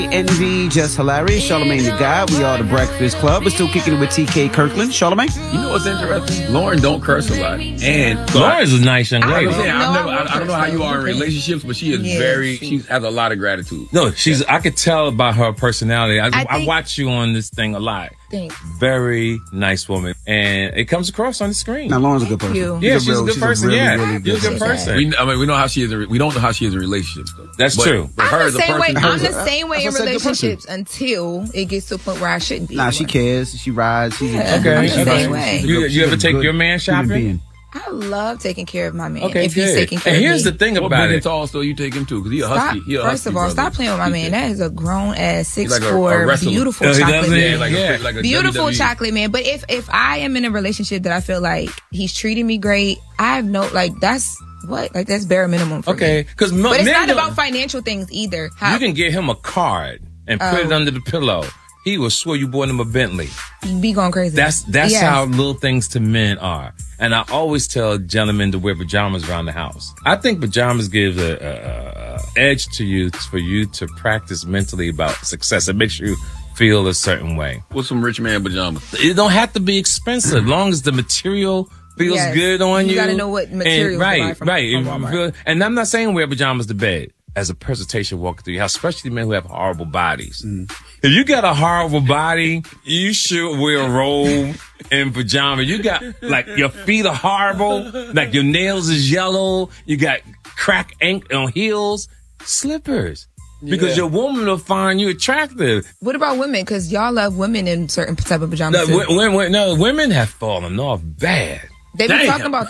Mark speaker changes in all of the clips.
Speaker 1: Envy, Just Hilarious, Charlamagne the Guy. We are the Breakfast Club. We're still kicking it with TK Kirkland. Charlamagne?
Speaker 2: You know what's interesting? Lauren don't curse a lot. And
Speaker 3: Lauren's a nice young lady.
Speaker 2: I don't know how you are in relationships, but she is she has a lot of gratitude.
Speaker 3: No, I could tell about her personality. I watch you on this thing a lot.
Speaker 4: Thanks.
Speaker 3: Very nice woman. And it comes across on the screen.
Speaker 1: Now, Lauren's a good person.
Speaker 3: Yeah, she's a good person. Really
Speaker 1: good
Speaker 3: you're a good person.
Speaker 2: We know how she is. We don't know how she is in relationships, though.
Speaker 3: That's true.
Speaker 2: But
Speaker 4: I'm the same way in relationships until it gets to a point where I shouldn't be.
Speaker 1: Nah, she cares. She rides. She's
Speaker 4: I'm the same way.
Speaker 3: You ever take your man shopping?
Speaker 4: I love taking care of my man.
Speaker 3: Okay,
Speaker 4: if he's taking care of me.
Speaker 3: And here's the thing about it.
Speaker 2: Tall still you take him too, because he's a husky.
Speaker 4: First of all, stop playing with my man. That is a grown ass 6'4", beautiful chocolate man.
Speaker 2: Like a
Speaker 4: beautiful
Speaker 2: WWE.
Speaker 4: chocolate man. But if I am in a relationship that I feel like he's treating me great, I have that's bare minimum for me.
Speaker 3: But
Speaker 4: it's not about financial things either.
Speaker 3: You can get him a card and put it under the pillow. He will swear you bought him a Bentley.
Speaker 4: You be going crazy.
Speaker 3: That's how little things to men are. And I always tell gentlemen to wear pajamas around the house. I think pajamas give a edge to you for you to practice mentally about success. It makes you feel a certain way.
Speaker 2: What's some rich man pajamas?
Speaker 3: It don't have to be expensive, as long as the material feels good on you.
Speaker 4: You got to know what material to buy from Walmart.
Speaker 3: And I'm not saying wear pajamas to bed. As a presentation walking through your house, especially men who have horrible bodies. If you got a horrible body, you should wear a robe and pajamas. You got, like, your feet are horrible, like your nails is yellow, you got crack ink on heels, slippers. Because your woman will find you attractive.
Speaker 4: What about women? Because y'all love women in certain type of pajamas too.
Speaker 3: Women have fallen off bad.
Speaker 4: They've been talking about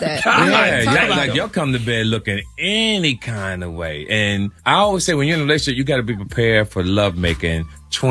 Speaker 4: that.
Speaker 3: Y'all come to bed looking any kind of way. And I always say when you're in a relationship, you got to be prepared for lovemaking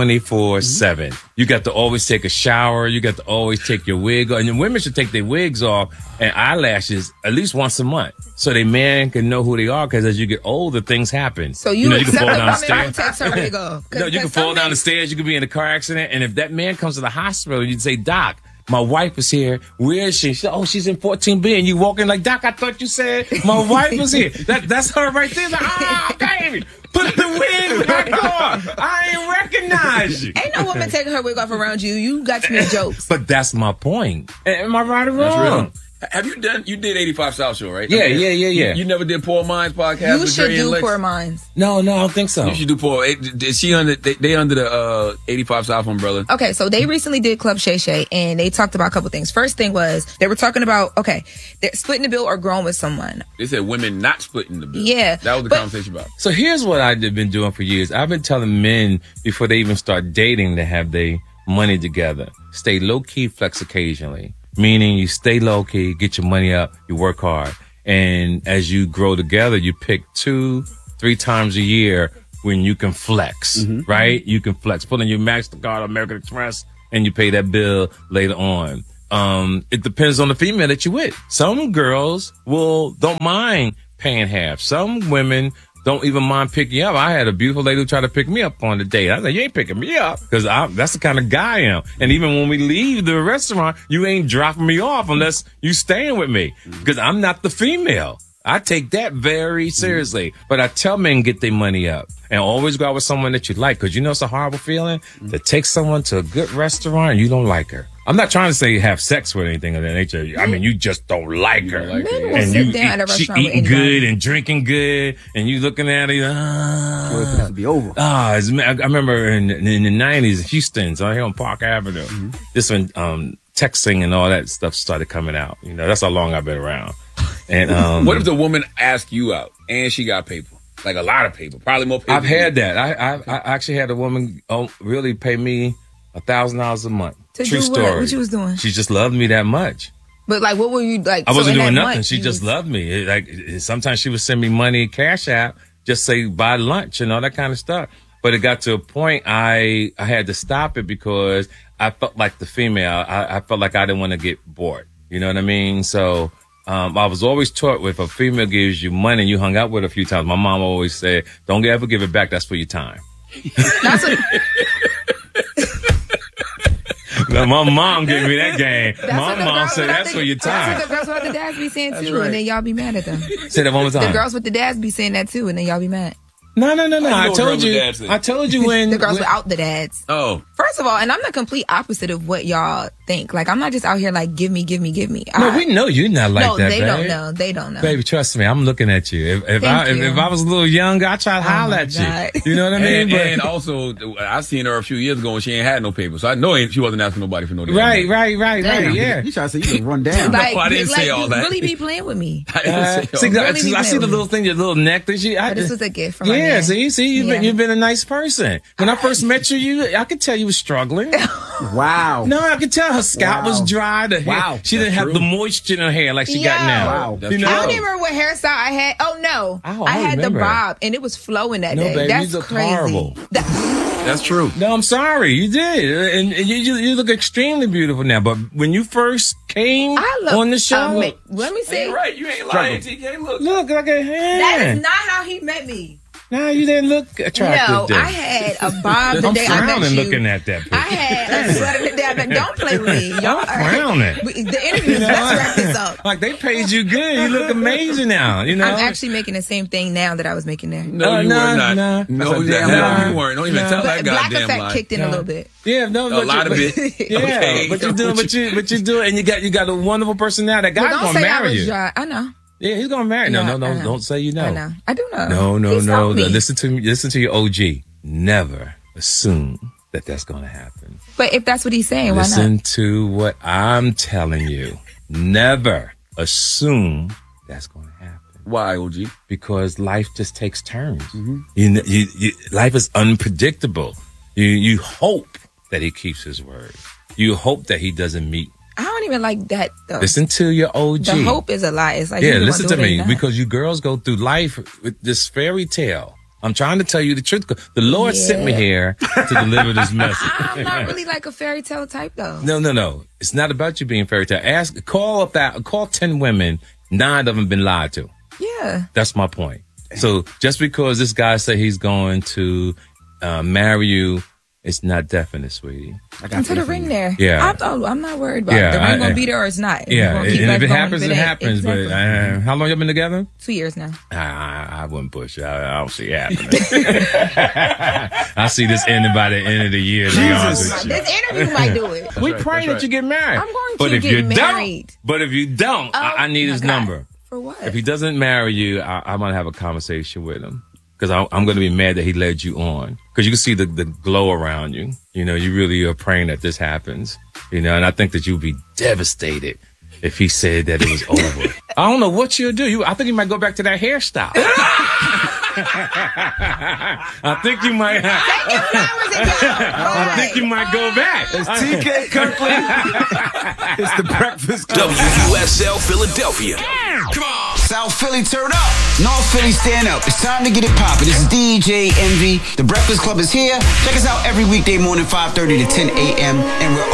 Speaker 3: 24/7. You got to always take a shower. You got to always take your wig off. And women should take their wigs off and eyelashes at least once a month. So they man can know who they are, because as you get older, things happen.
Speaker 4: So you
Speaker 3: can fall down the stairs.
Speaker 4: Takes her wig off.
Speaker 3: No, you can fall down the stairs. You can be in a car accident. And if that man comes to the hospital, you'd say, Doc, my wife is here. Where is she? She said, she's in 14B. And you walk in like, Doc, I thought you said my wife was here. That's her right there. Like, baby, put the wig back on. I ain't recognize you.
Speaker 4: Ain't no woman taking her wig off around you. You got to make jokes.
Speaker 3: But that's my point. Am I right or wrong?
Speaker 2: That's real. Have you did 85 South Show, right?
Speaker 3: Yeah.
Speaker 2: You never did Paul Mines podcast?
Speaker 4: You should do Paul Mines.
Speaker 3: No, I don't think so.
Speaker 2: You should do Paul. Is she under the 85 South umbrella?
Speaker 4: Okay, so they recently did Club Shay Shay, and they talked about a couple things. First thing was, they were talking about, they're splitting the bill or growing with someone.
Speaker 2: They said women not splitting the bill.
Speaker 4: Yeah.
Speaker 2: That was the conversation about.
Speaker 3: So here's what I've been doing for years. I've been telling men before they even start dating to have their money together. Stay low-key, flex occasionally. Meaning you stay low-key, get your money up, you work hard. And as you grow together, you pick 2-3 times a year when you can flex, right? You can flex. Put in your MasterCard or American Express and you pay that bill later on. It depends on the female that you're with. Some girls don't mind paying half. Some women don't even mind picking you up. I had a beautiful lady who tried to pick me up on the date. I said, you ain't picking me up, because that's the kind of guy I am. And even when we leave the restaurant, you ain't dropping me off unless you staying with me, because I'm not the female. I take that very seriously. But I tell men, get their money up and always go out with someone that you like, because you know it's a horrible feeling to take someone to a good restaurant and you don't like her. I'm not trying to say have sex with anything of that nature. I mean, you just don't like her.
Speaker 4: And
Speaker 3: she eating good and drinking good, and you looking at her,
Speaker 1: to be over.
Speaker 3: I remember in the 90s, Houston, so here on Park Avenue, this when texting and all that stuff started coming out. You know, that's how long I've been around. And
Speaker 2: what if the woman asked you out and she got paper? Like a lot of paper, probably more paper.
Speaker 3: I've had that. I actually had a woman really pay me $1,000 a month. True story.
Speaker 4: What you was doing?
Speaker 3: She just loved me that much.
Speaker 4: But like, what were you like?
Speaker 3: I wasn't doing nothing. She just loved me. Sometimes she would send me money, cash out, just say buy lunch and all that kind of stuff. But it got to a point I had to stop it, because I felt like the female. I felt like I didn't want to get bored. You know what I mean? So I was always taught, if a female gives you money and you hung out with her a few times, my mom always said, don't ever give it back. That's for your time.
Speaker 4: That's what.
Speaker 3: No, my mom gave me that game. My mom said that's for your time.
Speaker 4: That's what the dads be saying too, and then y'all be mad at them.
Speaker 3: Say that one more time.
Speaker 4: The girls with the dads be saying that too, and then y'all be mad.
Speaker 3: No.
Speaker 2: I
Speaker 3: I told you when
Speaker 4: The girls without the dads.
Speaker 2: Oh.
Speaker 4: First of all, and I'm the complete opposite of what y'all think. Like, I'm not just out here like, give me.
Speaker 3: No, we know you're not like that,
Speaker 4: they
Speaker 3: babe.
Speaker 4: don't know. They don't know.
Speaker 3: Baby, trust me, I'm looking at you. If
Speaker 4: you.
Speaker 3: I was a little younger, I'd try to holler at
Speaker 4: God.
Speaker 3: you. You know what I mean?
Speaker 2: And also, I seen her a few years ago and she ain't had no paper. So I know she wasn't asking nobody for no damn
Speaker 3: Right.
Speaker 1: Yeah. You trying to say you can run down.
Speaker 4: Like,
Speaker 2: I didn't say all
Speaker 4: you
Speaker 2: that.
Speaker 4: really be playing with me.
Speaker 2: I didn't say all
Speaker 3: See,
Speaker 2: that.
Speaker 3: I see the little thing, your little necklace.
Speaker 4: But this was a gift from my
Speaker 3: Yeah,
Speaker 4: man.
Speaker 3: see, you've been a nice person. When I first met you, I could tell you was struggling.
Speaker 1: Wow.
Speaker 3: No, I could tell her scalp was dry. The hair,
Speaker 1: Wow.
Speaker 3: she didn't have
Speaker 2: true.
Speaker 3: the moisture in her hair like she got now.
Speaker 1: Wow.
Speaker 2: That's
Speaker 3: You know?
Speaker 2: true.
Speaker 4: I don't even remember what hairstyle I had. Oh no,
Speaker 3: Oh,
Speaker 4: I
Speaker 3: I
Speaker 4: had
Speaker 3: remember.
Speaker 4: the bob, and it was flowing that
Speaker 3: No,
Speaker 4: day.
Speaker 3: baby,
Speaker 4: That's
Speaker 3: you look
Speaker 4: crazy.
Speaker 3: horrible.
Speaker 2: That's true.
Speaker 3: No, I'm sorry, you did, and you look extremely beautiful now. But when you first came
Speaker 4: I look
Speaker 3: on the show,
Speaker 4: let me see.
Speaker 2: You're right. You ain't lying, TK. Look.
Speaker 3: look like a
Speaker 4: That
Speaker 3: hand.
Speaker 4: is not how he met me.
Speaker 3: No, you didn't look attractive.
Speaker 4: No,
Speaker 3: then.
Speaker 4: I had a bob the
Speaker 3: I'm
Speaker 4: day I met
Speaker 3: frowning
Speaker 4: you.
Speaker 3: looking at that.
Speaker 4: I had a sweater the day I met. Don't play with me. Y'all are
Speaker 3: frowning.
Speaker 4: The interview. Let's wrap this up.
Speaker 3: Like they paid you good. You look amazing now. You know.
Speaker 4: I'm actually making the same thing now that I was making there.
Speaker 2: No, you
Speaker 3: nah,
Speaker 2: were not.
Speaker 3: nah.
Speaker 2: No,
Speaker 1: That's a damn
Speaker 2: you
Speaker 1: lie.
Speaker 2: weren't. Don't even tell that
Speaker 4: But Black
Speaker 2: goddamn
Speaker 4: Effect
Speaker 2: lie.
Speaker 4: kicked in a little bit.
Speaker 3: Yeah, no,
Speaker 2: A lot of it.
Speaker 3: Yeah,
Speaker 2: Okay.
Speaker 3: but you do, but you do, and you got a wonderful personality. That guy's
Speaker 4: Well, don't
Speaker 3: gonna
Speaker 4: say I
Speaker 3: marry
Speaker 4: was
Speaker 3: you.
Speaker 4: dry. I know.
Speaker 3: Yeah, he's gonna marry.
Speaker 4: Yeah,
Speaker 3: No,
Speaker 4: I know.
Speaker 3: don't say you know.
Speaker 4: I know. I do know.
Speaker 3: No.
Speaker 4: He's told me.
Speaker 3: Listen to me. Listen to your OG. Never assume that that's gonna happen.
Speaker 4: But if that's what he's saying, why
Speaker 3: Listen
Speaker 4: not?
Speaker 3: to what I'm telling you. Never assume that's gonna happen.
Speaker 2: Why, OG?
Speaker 3: Because life just takes turns. You, life is unpredictable. You hope that he keeps his word. You hope that he doesn't meet.
Speaker 4: I don't even like that though.
Speaker 3: Listen to your OG.
Speaker 4: The hope is a lie. It's like
Speaker 3: Yeah,
Speaker 4: you
Speaker 3: listen
Speaker 4: want
Speaker 3: to
Speaker 4: do it or
Speaker 3: me
Speaker 4: not.
Speaker 3: because you girls go through life with this fairy tale. I'm trying to tell you the truth. The Lord sent me here to deliver this message.
Speaker 4: I'm not really like a fairy tale type though.
Speaker 3: No. It's not about you being fairy tale. Call 10 women. 9 of them been lied to.
Speaker 4: Yeah.
Speaker 3: That's my point. So just because this guy said he's going to marry you, it's not definite, sweetie.
Speaker 4: And put a ring there.
Speaker 3: Yeah.
Speaker 4: I'm not worried about
Speaker 3: Yeah,
Speaker 4: it. The ring
Speaker 3: I-
Speaker 4: gonna be there or it's not. We're
Speaker 3: Yeah,
Speaker 4: gonna
Speaker 3: and
Speaker 4: keep
Speaker 3: if
Speaker 4: life
Speaker 3: it
Speaker 4: going
Speaker 3: happens, it
Speaker 4: ain't.
Speaker 3: happens.
Speaker 4: Exactly.
Speaker 3: But how long y'all been together?
Speaker 4: 2 years now.
Speaker 3: I wouldn't push it. I don't see it happening. I see this ending by the end of the year. To be honest with you.
Speaker 4: This interview might do it.
Speaker 3: We
Speaker 2: right,
Speaker 3: pray
Speaker 2: that's
Speaker 3: that
Speaker 2: right.
Speaker 3: you get married.
Speaker 4: I'm going
Speaker 3: but
Speaker 4: to
Speaker 3: if
Speaker 4: get
Speaker 3: you
Speaker 4: married.
Speaker 3: Don't, but if you don't, I need
Speaker 4: my
Speaker 3: his
Speaker 4: God.
Speaker 3: number.
Speaker 4: For what?
Speaker 3: If he doesn't marry you, I'm gonna have a conversation with him because I'm gonna be mad that he led you on because you can see the glow around you. You know, you really are praying that this happens. You know, and I think that you'd be devastated if he said that it was over. I don't know what you'll do. I think you might go back to that hairstyle. I think you might. I think you might go back.
Speaker 1: It's TK Kirkland. It's the Breakfast Club.
Speaker 5: WUSL Philadelphia. Come on.
Speaker 1: South Philly, turn up. North Philly, stand up. It's time to get it poppin'. This is DJ Envy. The Breakfast Club is here. Check us out every weekday morning, 5:30 to 10 a.m. And we're